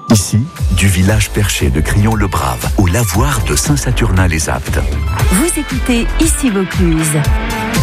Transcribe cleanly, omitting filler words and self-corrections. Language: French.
Ici, du village perché de Crillon-le-Brave au lavoir de Saint-Saturnin-les-Aptes. Vous écoutez Ici Vaucluse.